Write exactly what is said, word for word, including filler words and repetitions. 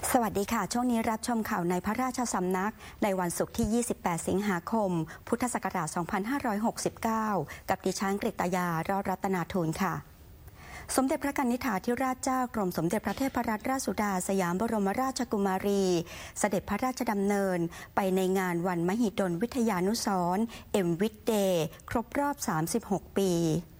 สวัสดีค่ะช่วงนี้รับชมข่าวในพระราชสำนักในวันศุกร์ที่ ยี่สิบแปด สิงหาคม พุทธศักราช สองพันห้าร้อยหกสิบเก้า กับดิฉันกฤตยารอดรัตนาทูลค่ะสมเด็จพระกนิษฐาธิราชเจ้ากรมสมเด็จพระเทพรัตนราชสุดาสยามบรมราชกุมารีเสด็จพระราชดำเนินไปในงานวันมหิดลวิทยานุสรณ์เอ็มวิทเดย์ครบรอบ สามสิบหก ปี